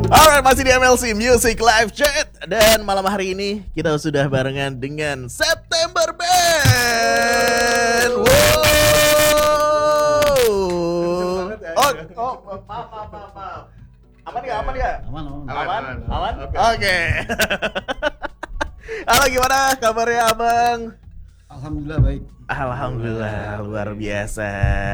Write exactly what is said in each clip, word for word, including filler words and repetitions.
Alright, masih di M L C Music Live Chat. Dan malam hari ini kita sudah barengan dengan September Band. Wow. Oh, oh, maaf, maaf, maaf, maaf. Aman ya, aman ya? Aman, aman. Aman, aman. Oke. Oke. Halo, gimana kabarnya Abang? Alhamdulillah baik. Alhamdulillah, luar biasa.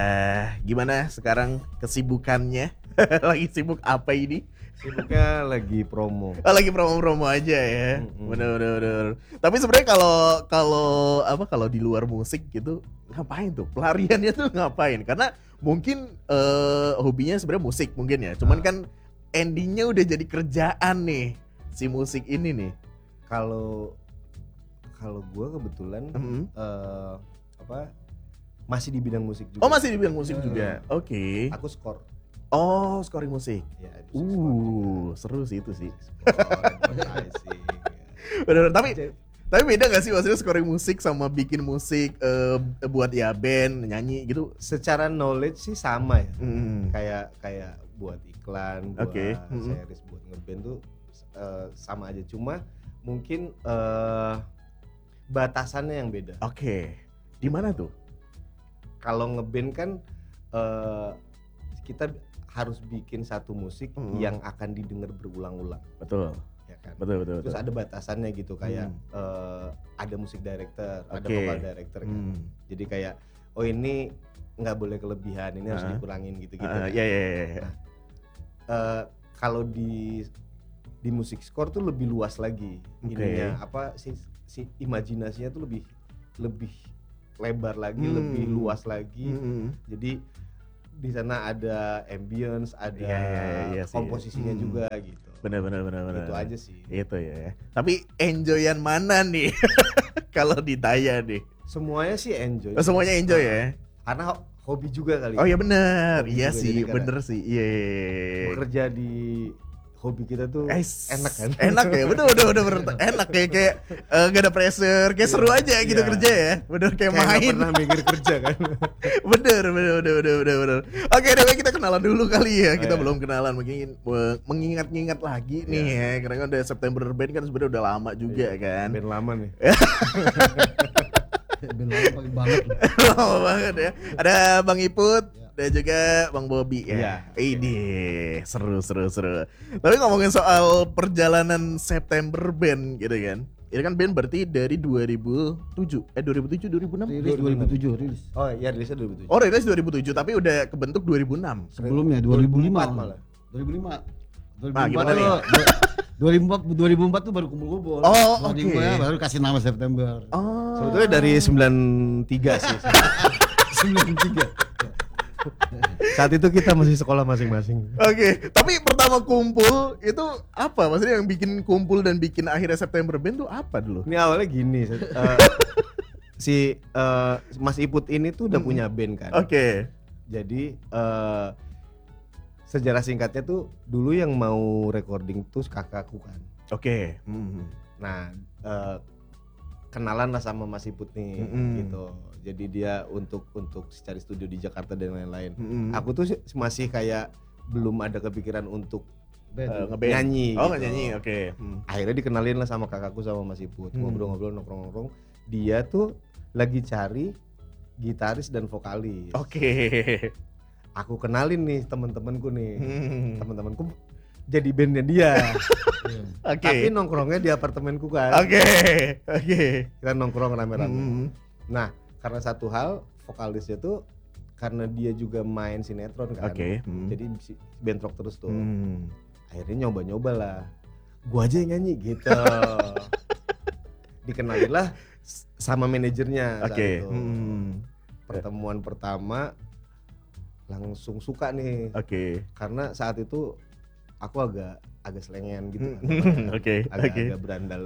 Gimana sekarang kesibukannya? Lagi sibuk apa ini? Sibuknya lagi promo. Oh, lagi promo-promo aja ya. Mm-mm. Bener bener bener. Tapi sebenarnya kalau kalau apa kalau di luar musik gitu ngapain tuh? Pelariannya tuh ngapain? Karena mungkin eh, hobinya sebenarnya musik mungkin ya. Cuman Ah. kan endingnya udah jadi kerjaan nih si musik ini nih. Kalau kalau gue kebetulan Mhm. eh, apa masih di bidang musik juga. Oh, masih di bidang musik Eh, juga. Oke. Aku skor. Oh, scoring musik. Ya, di musik skor Uh, juga. seru sih itu sih. Skor, asik. Bener, tapi Jadi, tapi beda gak sih maksudnya scoring musik sama bikin musik eh, buat ya band, nyanyi gitu? secara knowledge sih sama ya. Hmm. Kayak kayak buat iklan, buat Oke. Mm-mm. series, buat ngeband tuh eh, sama aja. Cuma mungkin eh, batasannya yang beda. Oke. Di mana tuh? Kalau ngeband kan eh, kita harus bikin satu musik Mm. yang akan didengar berulang-ulang, Betul. ya kan. Betul betul. Terus betul. ada batasannya gitu kayak Hmm. eh, ada musik director, ada Oke. vocal director kan. Hmm. Jadi kayak oh ini nggak boleh kelebihan, ini harus Ah. dikurangin gitu-gitu. Ah, kan. ya ya ya. ya. Eh, kalau di di musik score tuh lebih luas lagi Oke. ininya apa si si imajinasinya tuh lebih lebih lebar lagi, Hmm. lebih luas lagi. Hmm. Jadi di sana ada ambience, ada Iya, iya, iya, iya sih. komposisinya Hmm. juga gitu. Benar benar benar benar. Itu aja sih. Itu ya. Tapi enjoyan mana nih? Kalau ditanya nih. Semuanya sih enjoy. Oh, semuanya enjoy ya. Karena ho- hobi juga kali. Oh iya benar. Hobi Iya juga, sih, jadi karena bener sih. Iya. iya, iya. Bekerja di hobi kita tuh Eh, enak kan? Enak ya, bener bener bener, bener. Enak kayak kayak eh, gak ada pressure, kayak seru aja gitu Iya. kerja ya, bener kayak, Kayak nggak main. pernah mikir kerja kan. bener bener bener bener bener bener. Oke deh, baik, kita kenalan dulu kali ya, kita Oh, iya. belum kenalan, mungkin eh, mengingat-ingat lagi nih Iya. ya, karena kan udah September Band kan sebenarnya udah lama juga kan. Band lama nih. Ben lama pakai banget. Lama banget ya. Ada Bang Iput Ya. dan juga Bang Bobby ya. Iya. Ini seru seru seru. Tapi ngomongin soal perjalanan September Band gitu kan. Ini kan band berarti dari dua ribu tujuh eh dua ribu tujuh dua ribu enam. Rilis dua ribu tujuh rilis. Oh iya, rilisnya dua ribu tujuh. Oh, rilis dua ribu tujuh tapi udah kebentuk dua ribu enam. Sebelumnya dua ribu lima malah. dua ribu lima. Ah, gimana nih? dua ribu empat dua ribu empat tuh baru kumpul-kumpul. Oh, dua ribu oke. ya, baru kasih nama September. Oh. Sebetulnya dari sembilan tiga sih. sembilan tiga. Saat itu kita masih sekolah masing-masing. Oke, tapi pertama kumpul itu apa? Maksudnya yang bikin kumpul dan bikin akhirnya September Band tuh apa dulu? Ini awalnya gini, eh, si eh, Mas Iput ini tuh udah Mm-mm. punya band kan. Oke. Jadi eh, sejarah singkatnya tuh dulu yang mau recording tuh kakakku kan. Oke. Hmm. Nah, eh, kenalan lah sama Mas Iput nih Mm-mm. gitu. Jadi dia untuk untuk cari studio di Jakarta dan lain-lain. Hmm. Aku tuh sih masih kayak belum ada kepikiran untuk Eh, Band. ngeband. nyanyi. Oh, gitu. nyanyi. Oke. Hmm. Akhirnya dikenalin lah sama kakakku sama Mas Iput. Hmm. Ngobrol-ngobrol nongkrong-nongkrong. Dia tuh lagi cari gitaris dan vokalis. Oke. Aku kenalin nih teman-temanku nih. Hmm. Teman-temanku jadi bandnya dia. Iya. Oke. Tapi nongkrongnya di apartemenku kan. Oke. Oke. Kita nongkrong rame-rame. Hmm. Nah, karena satu hal vokalisnya tuh karena dia juga main sinetron kan. Oke. Hmm. Jadi si- bentrok terus tuh. Hmm. Akhirnya nyoba-nyoba lah. Gua aja yang nyanyi gitu. Dikenalin lah s- sama manajernya saat Oke. itu. Hmm. Pertemuan pertama langsung suka nih. Oke. Karena saat itu aku agak agak selengean gitu kan. Hmm. Oke. Oke. Agak-agak berandalan.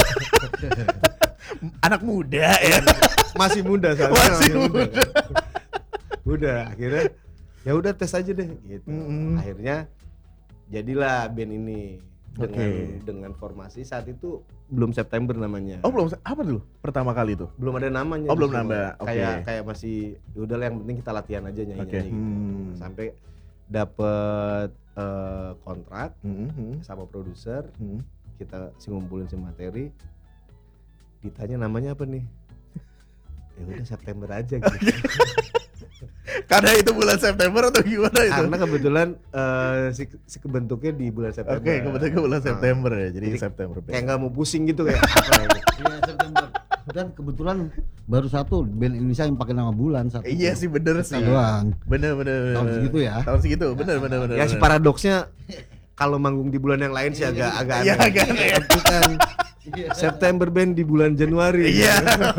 Anak muda ya. Masih muda saat itu, Masih muda. kan. Udah akhirnya ya udah tes aja deh gitu. Mm-mm. Akhirnya jadilah band ini dengan Oke. dengan formasi saat itu belum September namanya. Oh, belum apa dulu? Pertama kali tuh. Belum ada namanya. Oh, belum justru. nambah. Oke. Kayak kayak masih ya udah lah, yang penting kita latihan aja nyanyi-nyanyi Oke. gitu. Hmm. Sampai dapet uh, kontrak Mhm. sama produser, Mhm. kita si ngumpulin si materi, ditanya namanya apa nih? Ya udah September aja gitu. Karena itu bulan September atau gimana itu? Karena kebetulan uh, si, si kebentuknya di bulan September. Oke, kebetulan ke bulan Nah, September ya. Jadi, Jadi September. kayak nggak mau pusing gitu kayak apa ya? Gitu. Iya September. Dan kebetulan baru satu band Indonesia yang pakai nama bulan satu. Iya sih bener sih. Kita doang. Bener bener. bener. Tahun segitu ya. Tahun segitu, bener bener bener. Ya si bener. paradoksnya kalau manggung di bulan yang lain sih agak agak Iya aneh. agak aneh. Tapi kan September band di bulan Januari. Iya.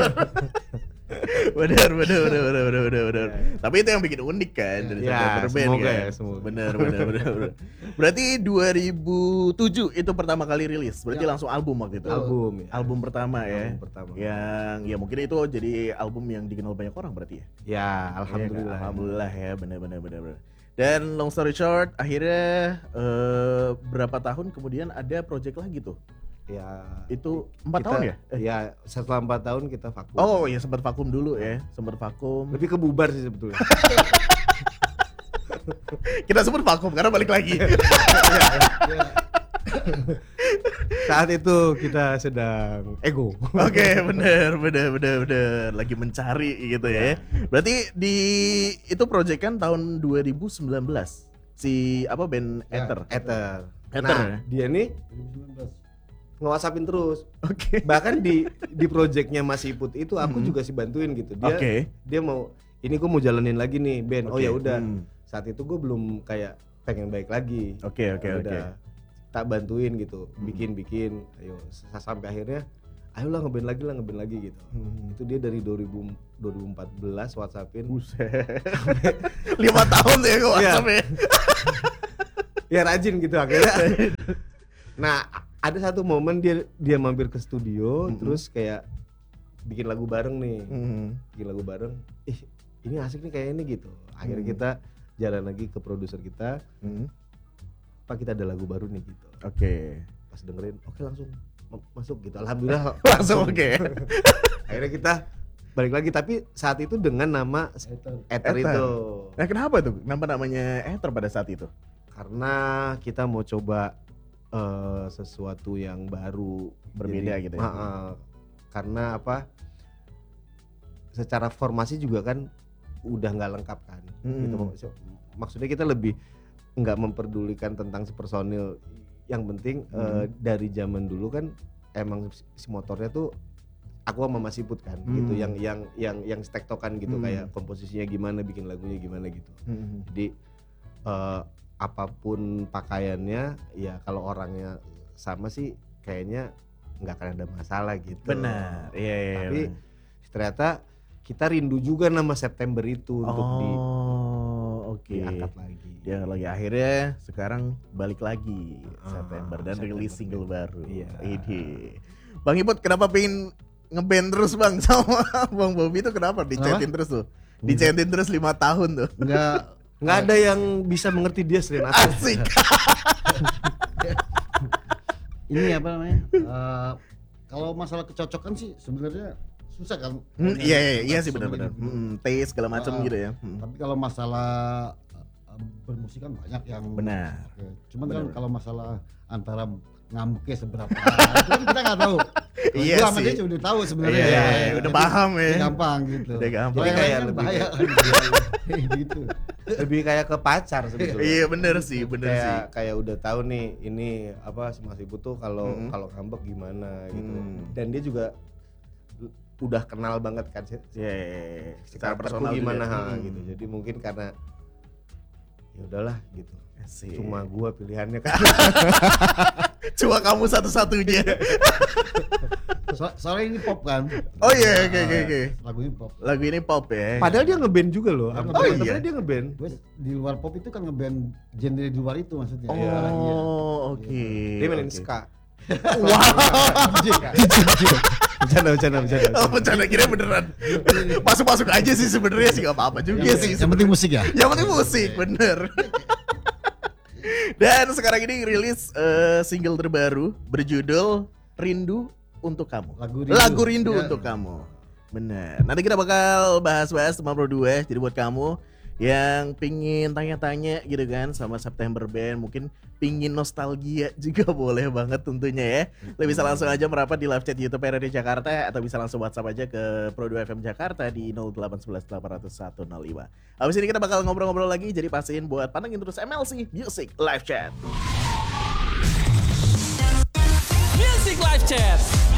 Bener bener bener bener bener bener bener. Tapi itu yang bikin unik kan dari Ya, September Band semoga kan. ya, semoga. Bener bener bener bener. Berarti dua ribu tujuh itu pertama kali rilis. Berarti Ya. langsung album waktu itu. Album ya. Album pertama ya. Album pertama. Yang ya mungkin itu jadi album yang dikenal banyak orang berarti ya. Ya, Alhamdulillah. alhamdulillah. Alhamdulillah ya, benar-benar benar-benar. Dan long story short, akhirnya eh, berapa tahun kemudian ada project lagi tuh. Ya. Itu empat kita- tahun ya? Eh, Ya, setelah empat tahun kita vakum. Oh, ya sempat vakum dulu ya, sempat vakum. Lebih ke bubar sih sebetulnya. Kita sebut vakum karena balik lagi. Saat itu kita sedang ego. Oke, benar, benar, benar, benar. Lagi mencari gitu ya. Berarti di itu project kan tahun dua ribu sembilan belas. Si apa band Ya. Ether. Ether. Ether. Nah, dia nih dua ribu sembilan belas. nge-whatsappin terus. Oke. Bahkan di di projectnya Mas Iput itu aku Hmm. juga sih bantuin gitu. Dia Oke. dia mau ini gue mau jalanin lagi nih band. Oh Oke, ya udah. hmm. Saat itu gue belum kayak pengen baik lagi. Oke, oke, Ya oke. udah. Tak bantuin gitu, Hmm. bikin-bikin. Ayo s- sampai akhirnya ayolah ngeband lagi lah ngeband lagi gitu. Hmm. Itu dia dari dua ribu dua ribu empat belas WhatsAppin. Buset. Lima tahun ya kok Iya. WhatsApp ya. Ya rajin gitu akhirnya. Nah, ada satu momen dia dia mampir ke studio Mm-mm. terus kayak bikin lagu bareng nih. Hmm. Bikin lagu bareng. Ih, ini asik nih kayak ini gitu. Akhirnya Hmm. kita jalan lagi ke produser kita, Hmm. Pak kita ada lagu baru nih gitu. Oke. Pas dengerin, oke langsung ma- masuk gitu. Alhamdulillah Langsung oke. Akhirnya kita balik lagi tapi saat itu dengan nama Ether. Ether Ether. itu. Nah kenapa tuh? Kenapa namanya Ether pada saat itu? Karena kita mau coba eh, sesuatu yang baru, Berbeda gitu ya? Ma- eh, karena apa? Secara formasi juga kan udah nggak lengkap kan. Hmm. Gitu. Maksud- Maksudnya kita lebih nggak memperdulikan tentang si personil. Yang penting eh, Hmm. dari zaman dulu kan emang si si motornya tuh aku sama Mas Iput kan Hmm. gitu yang yang yang yang tektokan gitu Hmm. kayak komposisinya gimana, bikin lagunya gimana gitu. Hmm. Jadi eh, apapun pakaiannya ya kalau orangnya sama sih kayaknya nggak akan ada masalah gitu. Benar. Iya, iya. Tapi benar. ternyata kita rindu juga nama September itu untuk di, Oh, oke. diangkat lagi. Dia lagi akhirnya sekarang balik lagi Ah, September dan September. rilis single baru. Iya. Ide. Bang Iput kenapa pengen ngeband terus Bang sama Bang Bobby itu kenapa dicetin terus tuh? Dicetin terus lima tahun tuh. Enggak Nggak ada yang bisa mengerti dia selain aku. Asik. ini apa namanya? eh, kalau masalah kecocokan sih sebenarnya susah kan. Hmm, iya iya iya sih Sama benar-benar. gitu. Hmm, taste segala macam Ah. gitu ya. Hmm. Tapi kalau masalah eh, bermusik kan banyak yang Benar. Oke. Cuman kan Benar. kalau masalah antara ngambeknya seberapa itu kan kita nggak tahu. Kalau Iya gua sama sih. dia sih udah tahu sebenarnya. Iya, Ya, iya, udah jadi paham ya. udah gampang gitu. Udah gampang. Kalau yang Kayak lain kan lebih bahaya kan. Kayak gitu. Lebih kayak ke pacar sebetulnya. Iya bener sih, bener kayak sih. kayak udah tahu nih ini apa si Mas Ibu tuh kalau Mm-mm. kalau ngambek gimana gitu. Hmm. Dan dia juga udah kenal banget kan si- Iya, iya, iya. si Secara karakterku personal gimana juga. ha, Hmm. gitu. Jadi mungkin karena ya udahlah gitu. Asik. Cuma gua pilihannya kan. Cuma kamu satu-satunya. So- soalnya ini pop kan. Oh iya, oke, oke, Nah, oke. Lagu ini pop. Lagu ini pop ya. Padahal dia ngeband juga loh. Oh, Apa iya? dia ngeband? Gue di luar pop itu kan ngeband genre di luar itu maksudnya. Oh, Iya. oke. Dia mainin oke. ska. Wow. Bercanda, bercanda, bercanda. Oh, bercanda kira beneran. Masuk-masuk aja sih sebenarnya sih, gak apa-apa juga Yang sih. penting- yang penting musik ya. Yang penting musik, bener. Dan sekarang ini rilis eh, single terbaru berjudul Rindu Untuk Kamu. Lagu Rindu. Lagu Rindu Ya. Untuk Kamu. Bener. Nanti kita bakal bahas-bahas sama Pro dua. Jadi buat kamu yang pingin tanya-tanya gitu kan sama September Band, mungkin pingin nostalgia juga boleh banget tentunya ya. Lo bisa langsung aja merapat di live chat YouTube R R D Jakarta atau bisa langsung WhatsApp aja ke Pro dua F M Jakarta di nol delapan satu satu delapan nol satu nol lima. Habis ini kita bakal ngobrol-ngobrol lagi, jadi pastiin buat pantengin terus M L C Music Live Chat. Music Live Chat.